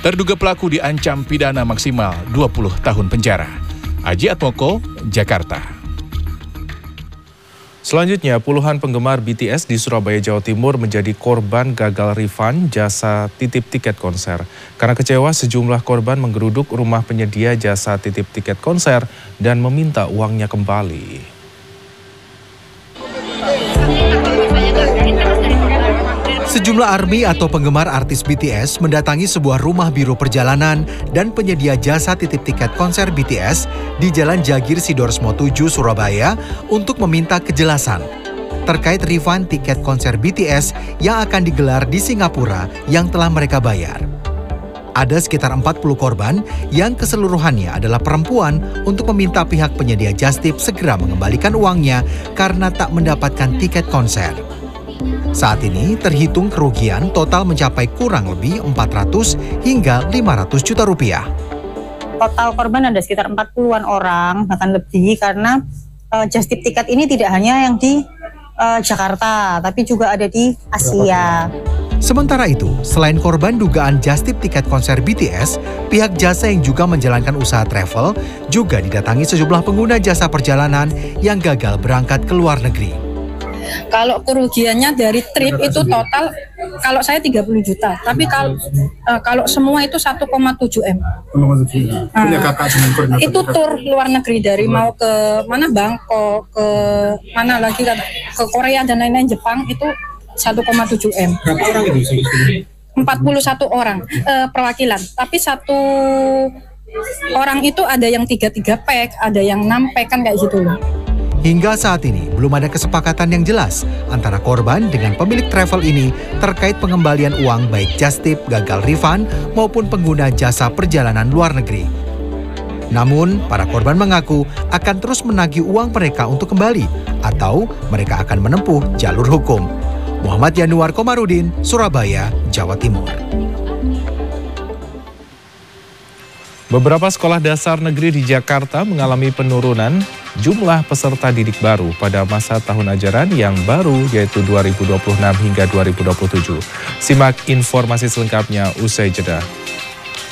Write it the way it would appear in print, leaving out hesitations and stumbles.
Terduga pelaku diancam pidana maksimal 20 tahun penjara. Aji Atmoko, Jakarta. Selanjutnya, puluhan penggemar BTS di Surabaya, Jawa Timur menjadi korban gagal refund jasa titip tiket konser. Karena kecewa, sejumlah korban menggeruduk rumah penyedia jasa titip tiket konser dan meminta uangnya kembali. Sejumlah ARMY atau penggemar artis BTS mendatangi sebuah rumah biro perjalanan dan penyedia jasa titip tiket konser BTS di Jalan Jagir Sidoresmo 7, Surabaya untuk meminta kejelasan terkait refund tiket konser BTS yang akan digelar di Singapura yang telah mereka bayar. Ada sekitar 40 korban yang keseluruhannya adalah perempuan untuk meminta pihak penyedia Justip segera mengembalikan uangnya karena tak mendapatkan tiket konser. Saat ini terhitung kerugian total mencapai kurang lebih 400 hingga 500 juta rupiah. Total korban ada sekitar 40-an orang, bahkan lebih, karena Justip tiket ini tidak hanya yang di Jakarta, tapi juga ada di Asia. Sementara itu, selain korban dugaan Justip tiket konser BTS, pihak jasa yang juga menjalankan usaha travel juga didatangi sejumlah pengguna jasa perjalanan yang gagal berangkat ke luar negeri. Kalau kerugiannya dari trip itu total, kalau saya 30 juta, tapi kalau semua itu 1,7 M. Itu tur luar negeri, dari mau ke mana, Bangkok, ke mana lagi, ke Korea dan lain-lain, Jepang, itu 1,7 M. Berapa orang itu? 41 orang perwakilan, tapi satu orang itu ada yang 3 pack, ada yang 6 pack, kan kayak gitu loh. Hingga saat ini belum ada kesepakatan yang jelas antara korban dengan pemilik travel ini terkait pengembalian uang baik Justip gagal refund maupun pengguna jasa perjalanan luar negeri. Namun, para korban mengaku akan terus menagih uang mereka untuk kembali atau mereka akan menempuh jalur hukum. Muhammad Yanuar Komarudin, Surabaya, Jawa Timur. Beberapa sekolah dasar negeri di Jakarta mengalami penurunan jumlah peserta didik baru pada masa tahun ajaran yang baru, yaitu 2026 hingga 2027. Simak informasi selengkapnya usai jeda.